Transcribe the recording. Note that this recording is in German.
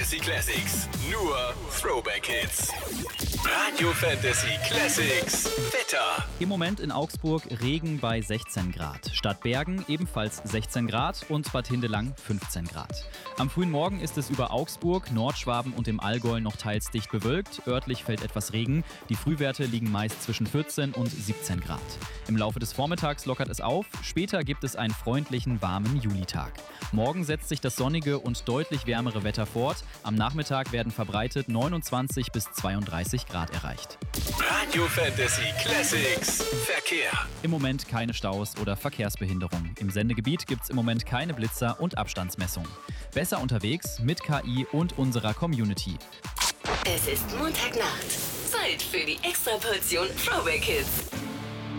Fantasy Classics. Nur Throwback Hits. Radio Fantasy Classics. Wetter. Im Moment in Augsburg Regen bei 16 Grad. Stadt Bergen ebenfalls 16 Grad und Bad Hindelang 15 Grad. Am frühen Morgen ist es über Augsburg, Nordschwaben und dem Allgäu noch teils dicht bewölkt. Örtlich fällt etwas Regen. Die Frühwerte liegen meist zwischen 14 und 17 Grad. Im Laufe des Vormittags lockert es auf. Später gibt es einen freundlichen, warmen Julitag. Morgen setzt sich das sonnige und deutlich wärmere Wetter fort. Am Nachmittag werden verbreitet 29 bis 32 Grad erreicht. Radio Fantasy Classics. Verkehr. Im Moment keine Staus oder Verkehrsbehinderung. Im Sendegebiet gibt es im Moment keine Blitzer und Abstandsmessung. Besser unterwegs mit KI und unserer Community. Es ist Montagnacht. Zeit für die Extraportion Throwback Hits.